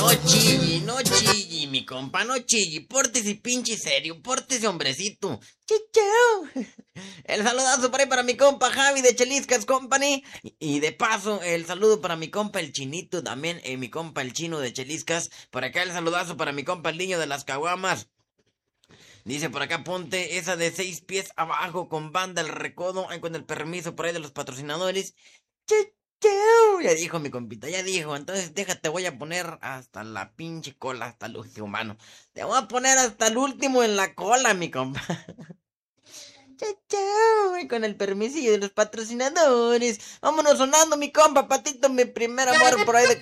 No chilli, mi compa, no chilli. Pórtese pinche serio, pórtese hombrecito. Chichao. El saludazo por ahí para mi compa Javi de Cheliscas Company. Y de paso, el saludo para mi compa el Chinito también, mi compa el Chino de Cheliscas. Por acá el saludazo para mi compa el Niño de las Caguamas. Dice por acá, ponte esa de 6 pies abajo con banda el recodo, con el permiso por ahí de los patrocinadores. Ya dijo mi compita, ya dijo. Entonces déjate, voy a poner hasta la pinche cola, hasta el último, mano. Te voy a poner hasta el último en la cola, mi compa. Con el permisillo de los patrocinadores. Vámonos sonando, mi compa, patito, mi primer amor por ahí de